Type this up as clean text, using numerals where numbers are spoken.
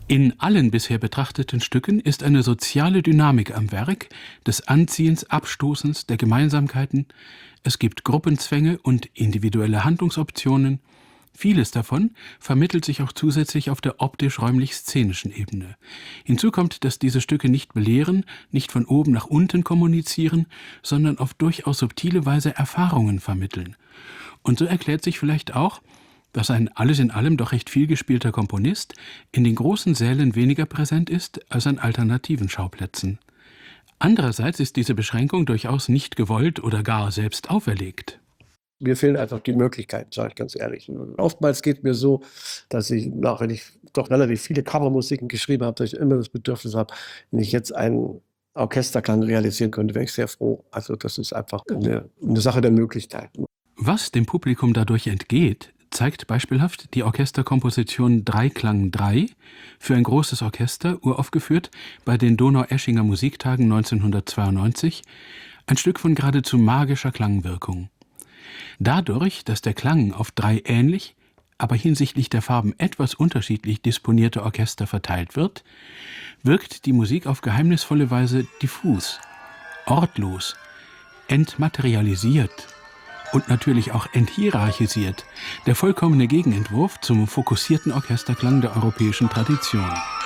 In allen bisher betrachteten Stücken ist eine soziale Dynamik am Werk, des Anziehens, Abstoßens, der Gemeinsamkeiten. Es gibt Gruppenzwänge und individuelle Handlungsoptionen. Vieles davon vermittelt sich auch zusätzlich auf der optisch-räumlich-szenischen Ebene. Hinzu kommt, dass diese Stücke nicht belehren, nicht von oben nach unten kommunizieren, sondern auf durchaus subtile Weise Erfahrungen vermitteln. Und so erklärt sich vielleicht auch, dass ein alles in allem doch recht viel gespielter Komponist in den großen Sälen weniger präsent ist als an alternativen Schauplätzen. Andererseits ist diese Beschränkung durchaus nicht gewollt oder gar selbst auferlegt. Mir fehlen einfach die Möglichkeiten, sage ich ganz ehrlich. Und oftmals geht mir so, dass ich, wenn ich doch relativ viele Kammermusiken geschrieben habe, dass ich immer das Bedürfnis habe, wenn ich jetzt einen Orchesterklang realisieren könnte, wäre ich sehr froh. Also das ist einfach eine Sache der Möglichkeiten. Was dem Publikum dadurch entgeht, zeigt beispielhaft die Orchesterkomposition Dreiklang 3 für ein großes Orchester, uraufgeführt bei den Donaueschinger Musiktagen 1992, ein Stück von geradezu magischer Klangwirkung. Dadurch, dass der Klang auf 3 ähnlich, aber hinsichtlich der Farben etwas unterschiedlich disponierte Orchester verteilt wird, wirkt die Musik auf geheimnisvolle Weise diffus, ortlos, entmaterialisiert und natürlich auch enthierarchisiert, der vollkommene Gegenentwurf zum fokussierten Orchesterklang der europäischen Tradition.